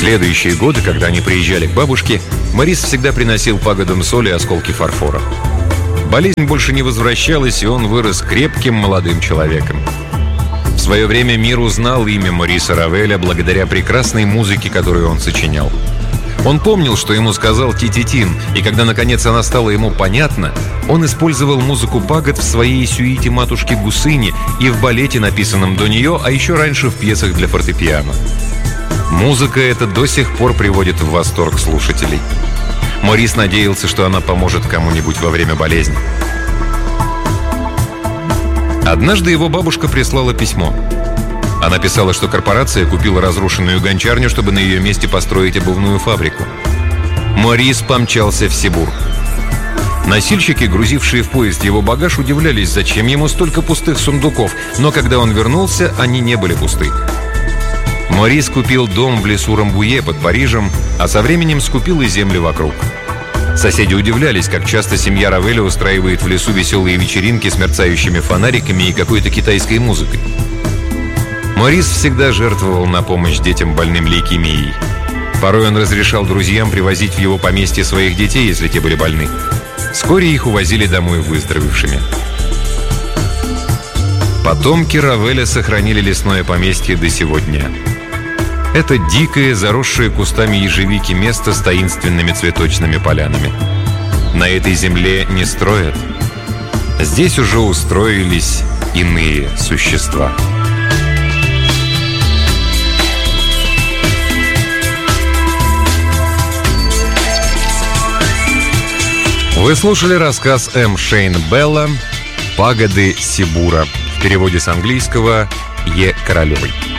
следующие годы, когда они приезжали к бабушке, Морис всегда приносил пагодам соль и осколки фарфора. Болезнь больше не возвращалась, и он вырос крепким молодым человеком. В свое время мир узнал имя Мориса Равеля благодаря прекрасной музыке, которую он сочинял. Он помнил, что ему сказал Тити Тин, и когда, наконец, она стала ему понятна, он использовал музыку пагод в своей сюите «Матушки Гусыни» и в балете, написанном до нее, а еще раньше в пьесах для фортепиано. Музыка эта до сих пор приводит в восторг слушателей. Морис надеялся, что она поможет кому-нибудь во время болезни. Однажды его бабушка прислала письмо. Она писала, что корпорация купила разрушенную гончарню, чтобы на ее месте построить обувную фабрику. Морис помчался в Сибур. Носильщики, грузившие в поезд его багаж, удивлялись, зачем ему столько пустых сундуков, но когда он вернулся, они не были пусты. Морис купил дом в лесу Рамбуе под Парижем, а со временем скупил и земли вокруг. Соседи удивлялись, как часто семья Равеля устраивает в лесу веселые вечеринки с мерцающими фонариками и какой-то китайской музыкой. Морис всегда жертвовал на помощь детям, больным лейкемией. Порой он разрешал друзьям привозить в его поместье своих детей, если те были больны. Вскоре их увозили домой выздоровевшими. Потомки Равеля сохранили лесное поместье до сего дня. Это дикое, заросшее кустами ежевики место с таинственными цветочными полянами. На этой земле не строят. Здесь уже устроились иные существа. Вы слушали рассказ М. Шейн Белла «Пагоды Сибура» в переводе с английского Е. Королевой.